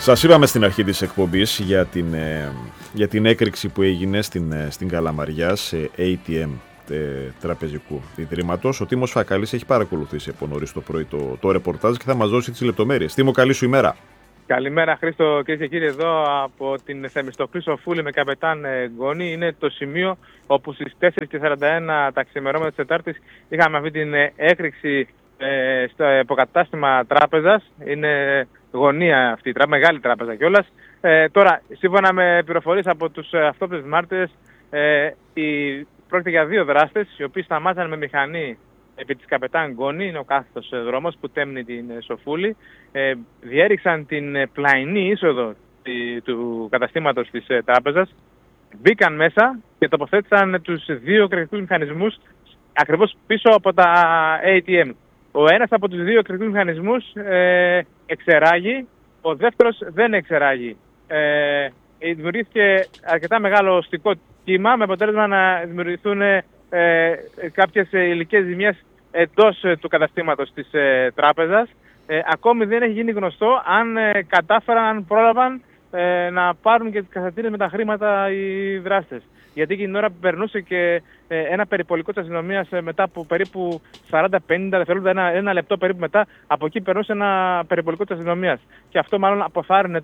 Σας είπαμε στην αρχή της εκπομπής για την έκρηξη που έγινε στην Καλαμαριά σε ATM τραπεζικού ιδρύματος. Ο Τίμος Φακαλής έχει παρακολουθήσει από νωρίς το πρωί το ρεπορτάζ και θα μας δώσει τις λεπτομέρειες. Τίμο, καλή σου ημέρα. Καλημέρα Χρήστο, κυρίες και κύριοι, εδώ από την Θεμιστοκλή Σοφούλη με καπετάν Γκόνη. Είναι το σημείο όπου στις 4:41 τα ξημερώματα της Τετάρτης είχαμε αυτή την έκρηξη στο υποκατάστημα τράπεζας. Είναι γωνία αυτή η τράπεζα, μεγάλη τράπεζα κιόλας. Τώρα, σύμφωνα με πληροφορίες από τους αυτόπτες μάρτυρες, πρόκειται για δύο δράστες οι οποίοι σταμάτησαν με μηχανή επί της καπετάν Γκόνη, είναι ο κάθετος δρόμος που τέμνει την Σοφούλη, διέριξαν την πλαϊνή είσοδο του καταστήματος της τράπεζας, μπήκαν μέσα και τοποθέτησαν τους δύο εκρηκτικούς μηχανισμούς ακριβώς πίσω από τα ATM. Ο ένας από τους δύο εκρηκτικούς μηχανισμούς εξεράγει, ο δεύτερος δεν εξεράγει. Δημιουργήθηκε αρκετά μεγάλο οστικό κύμα με αποτέλεσμα να δημιουργηθούν κάποιες υλικές ζημιές εντός του καταστήματος της τράπεζας. Ακόμη δεν έχει γίνει γνωστό αν κατάφεραν, πρόλαβαν να πάρουν και τις κασατήρες με τα χρήματα οι δράστες. Γιατί εκείνη την ώρα που περνούσε και ένα περιπολικό της αστυνομίας μετά από περίπου 40-50 δευτερόλεπτα, ένα λεπτό περίπου μετά, από εκεί περνούσε ένα περιπολικό της αστυνομίας. Και αυτό μάλλον αποθάρρυνε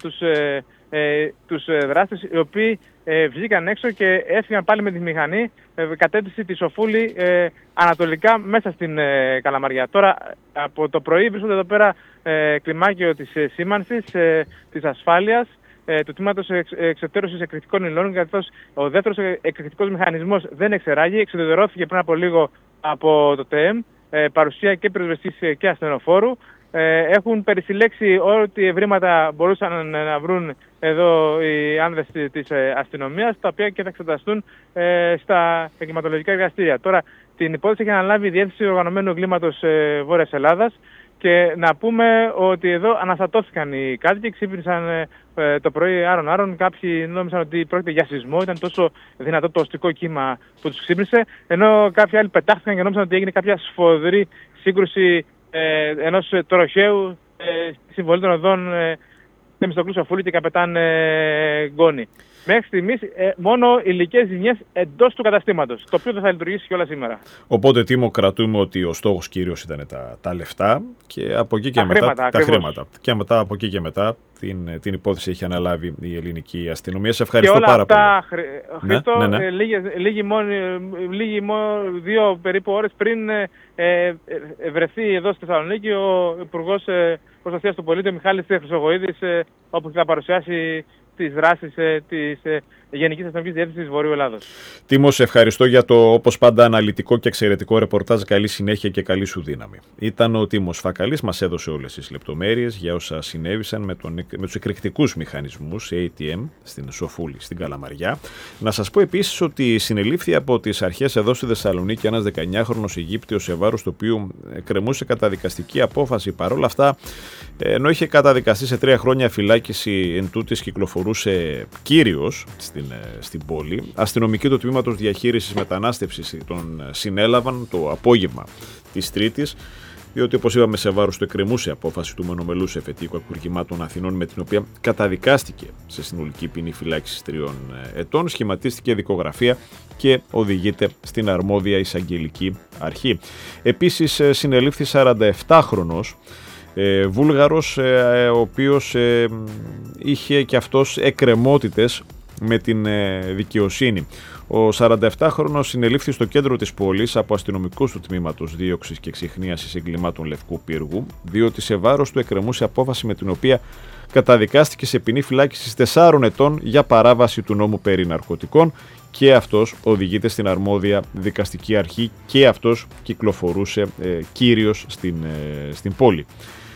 τους δράστες, οι οποίοι βγήκαν έξω και έφυγαν πάλι με τη μηχανή, κατέτηση τη Σοφούλη ανατολικά μέσα στην Καλαμαριά. Τώρα από το πρωί βρίσκονται εδώ πέρα κλιμάκιο της σήμανσης, της ασφάλειας, του τμήματος εξετέρωσης εκρηκτικών υλών, καθώς ο δεύτερος εκρηκτικός μηχανισμός δεν εξεράγει, εξουδετερώθηκε πριν από λίγο από το ΤΕΜ, παρουσία και πυροσβεστής και ασθενοφόρου. Έχουν περισυλλέξει ό,τι ευρήματα μπορούσαν να βρουν εδώ οι άνδρες της αστυνομίας, τα οποία και θα εξεταστούν στα εγκληματολογικά εργαστήρια. Τώρα την υπόθεση έχει αναλάβει η Διεύθυνση Οργανωμένου Εγκλήματος Βόρειας Ελλάδας. Και να πούμε ότι εδώ αναστατώθηκαν οι κάτοικοι, ξύπνησαν το πρωί άρον-άρον. Κάποιοι νόμιζαν ότι πρόκειται για σεισμό, ήταν τόσο δυνατό το οστικό κύμα που τους ξύπνησε. Ενώ κάποιοι άλλοι πετάχθηκαν και νόμιζαν ότι έγινε κάποια σφοδρή σύγκρουση ενός τροχαίου στη συμβολή των οδών Θεμιστοκλή Σοφούλη και καπετάν Γκόνη. Μέχρι στιγμής μόνο υλικές ζημιές εντός του καταστήματος, το οποίο δεν θα λειτουργήσει και όλα σήμερα. Οπότε, Τίμο, κρατούμε ότι ο στόχος κυρίως ήταν τα λεφτά και από εκεί και μετά τα χρήματα. Και μετά από εκεί και μετά την υπόθεση έχει αναλάβει η ελληνική αστυνομία. Σε ευχαριστώ πάρα πολύ. Χρήστο, δύο περίπου ώρες πριν βρεθεί εδώ στη Θεσσαλονίκη ο Υπουργός Προστασίας του Πολίτη, ο Μιχάλης Χρυσογοίδης, όπου θα παρουσιάσει τις δράσεις της Γενικής Αστυνομικής Διεύθυνσης Βορείου Ελλάδος. Τίμο, σε ευχαριστώ για το όπως πάντα αναλυτικό και εξαιρετικό ρεπορτάζ. Καλή συνέχεια και καλή σου δύναμη. Ήταν ο Τίμος Φακαλής, μας έδωσε όλες τις λεπτομέρειες για όσα συνέβησαν με τους εκρηκτικούς μηχανισμούς ATM στην Σοφούλη, στην Καλαμαριά. Να σας πω επίσης ότι συνελήφθη από τις αρχές εδώ στη Θεσσαλονίκη ένας 19χρονος Αιγύπτιος, σε βάρος του οποίου κρεμούσε καταδικαστική απόφαση. Παρ' όλα αυτά, ενώ είχε καταδικαστεί σε 3 χρόνια φυλάκιση, εντούτοις κυκλοφορούσε κύριος στην πόλη. Αστυνομικοί του τμήματος διαχείρισης μετανάστευσης τον συνέλαβαν το απόγευμα της Τρίτης, διότι, όπως είπαμε, σε βάρος του εκκρεμούσε απόφαση του μονομελούς εφετείου Ακουργημάτων Αθηνών, με την οποία καταδικάστηκε σε συνολική ποινή φυλάκισης 3 ετών, σχηματίστηκε δικογραφία και οδηγείται στην αρμόδια εισαγγελική αρχή. Επίσης, συνελήφθη 47χρονος Βούλγαρος, ο οποίος είχε και αυτός εκκρεμότητες με την δικαιοσύνη. Ο 47χρονος συνελήφθη στο κέντρο της πόλης από αστυνομικούς του τμήματος δίωξης και εξιχνίασης εγκλημάτων Λευκού Πύργου, διότι σε βάρος του εκκρεμούσε απόφαση με την οποία καταδικάστηκε σε ποινή φυλάκισης 4 ετών για παράβαση του νόμου περί ναρκωτικών, και αυτός οδηγείται στην αρμόδια δικαστική αρχή και αυτός κυκλοφορούσε κύριος στην πόλη.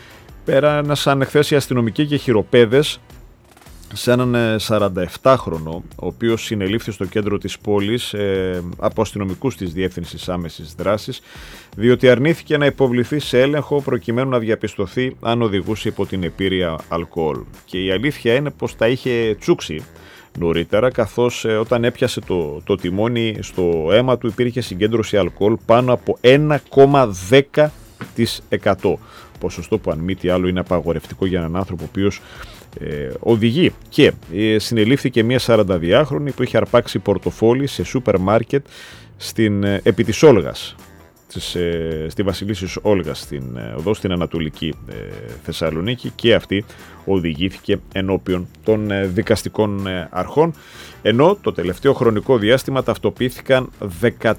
Πέραναν εχθές οι αστυνομικοί και χειροπέδες σε έναν 47χρονο, ο οποίος συνελήφθη στο κέντρο της πόλης από αστυνομικούς της Διεύθυνσης Άμεσης Δράσης, διότι αρνήθηκε να υποβληθεί σε έλεγχο προκειμένου να διαπιστωθεί αν οδηγούσε υπό την επήρεια αλκοόλ. Και η αλήθεια είναι πως τα είχε τσούξει νωρίτερα, καθώς όταν έπιασε το τιμόνι, στο αίμα του υπήρχε συγκέντρωση αλκοόλ πάνω από 1,10%. ποσοστό που αν μη τι άλλο είναι απαγορευτικό για έναν άνθρωπο ο οποίος οδηγεί. Και συνελήφθηκε μια 42χρονη που είχε αρπάξει πορτοφόλι σε σούπερ μάρκετ επί της Όλγας, στη Βασιλίσσης Όλγας στην Ανατολική Θεσσαλονίκη, και αυτή οδηγήθηκε ενώπιον των δικαστικών αρχών, ενώ το τελευταίο χρονικό διάστημα ταυτοποιήθηκαν 14